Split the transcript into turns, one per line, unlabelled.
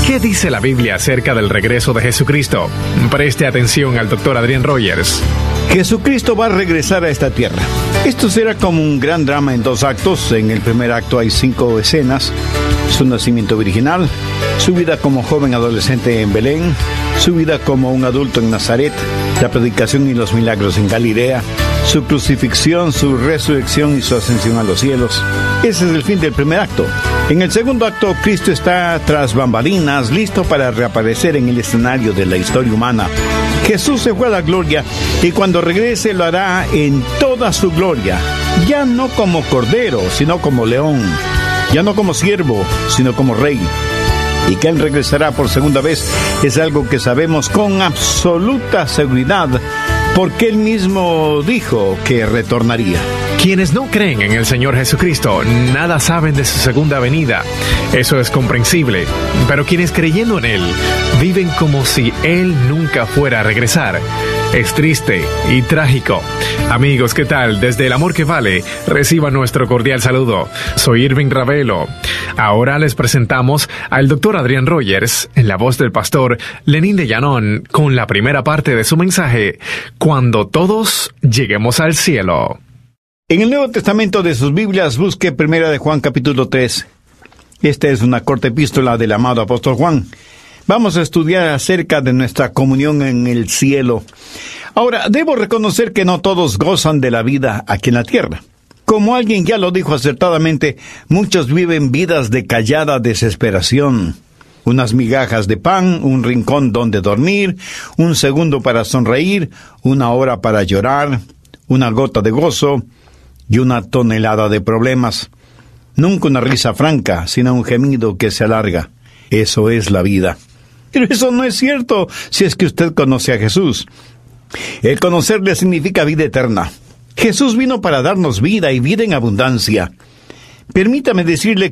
¿Qué dice la Biblia acerca del regreso de Jesucristo? Preste atención al Dr. Adrián Rogers.
Jesucristo va a regresar a esta tierra. Esto será como un gran drama en 2 actos. En el primer acto hay 5 escenas: su nacimiento virginal, su vida como joven adolescente en Belén, su vida como un adulto en Nazaret, la predicación y los milagros en Galilea, su crucifixión, su resurrección y su ascensión a los cielos. Ese es el fin del primer acto. En el segundo acto, Cristo está tras bambalinas, listo para reaparecer en el escenario de la historia humana. Jesús se fue a la gloria y cuando regrese lo hará en toda su gloria, ya no como cordero, sino como león, ya no como siervo, sino como rey. Y que Él regresará por segunda vez es algo que sabemos con absoluta seguridad, porque Él mismo dijo que retornaría.
Quienes no creen en el Señor Jesucristo nada saben de su segunda venida. Eso es comprensible. Pero quienes creyendo en Él viven como si Él nunca fuera a regresar. Es triste y trágico. Amigos, ¿qué tal? Desde El Amor que Vale, reciban nuestro cordial saludo. Soy Irving Ravelo. Ahora les presentamos al Dr. Adrián Rogers, en la voz del pastor Lenín de Llanón, con la primera parte de su mensaje, Cuando todos lleguemos al cielo.
En el Nuevo Testamento de sus Biblias, busque 1 de Juan capítulo 3. Esta es una corta epístola del amado apóstol Juan. Vamos a estudiar acerca de nuestra comunión en el cielo. Ahora, debo reconocer que no todos gozan de la vida aquí en la tierra. Como alguien ya lo dijo acertadamente, muchos viven vidas de callada desesperación. Unas migajas de pan, un rincón donde dormir, un segundo para sonreír, una hora para llorar, una gota de gozo y una tonelada de problemas. Nunca una risa franca, sino un gemido que se alarga. Eso es la vida. Pero eso no es cierto si es que usted conoce a Jesús. El conocerle significa vida eterna. Jesús vino para darnos vida y vida en abundancia. Permítame decirle